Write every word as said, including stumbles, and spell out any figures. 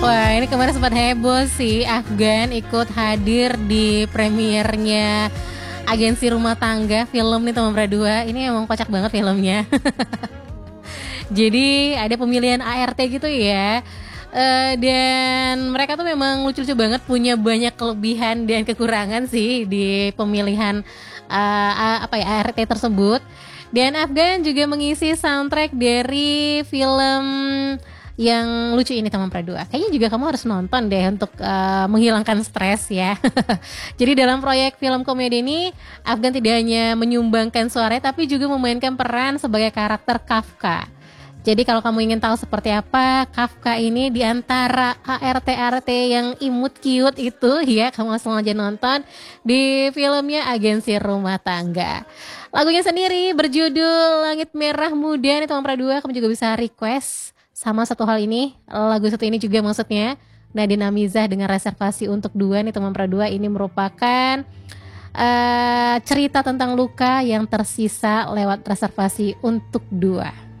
Wah, ini kemarin sempat heboh sih, Afgan ikut hadir di premiernya Agensi Rumah Tangga, film nih teman Pradua. Ini emang kocak banget filmnya. Jadi ada pemilihan A R T gitu ya. Uh, dan mereka tuh memang lucu-lucu banget, punya banyak kelebihan dan kekurangan sih di pemilihan uh, apa ya A R T tersebut. Dan Afgan juga mengisi soundtrack dari film yang lucu ini teman Pradua. Kayaknya juga kamu harus nonton deh untuk uh, menghilangkan stres ya. Jadi dalam proyek film komedi ini Afgan tidak hanya menyumbangkan suara tapi juga memainkan peran sebagai karakter Kafka. Jadi kalau kamu ingin tahu seperti apa Kafka ini di antara A R T-A R T yang imut cute itu ya, kamu langsung aja nonton di filmnya Agensi Rumah Tangga. Lagunya sendiri berjudul Langit Merah Muda nih teman Pradua, kamu juga bisa request sama satu hal ini, lagu satu ini juga maksudnya Nadine Amizah dengan Reservasi Untuk Dua nih teman Pradua. Ini merupakan uh, cerita tentang luka yang tersisa lewat reservasi untuk dua.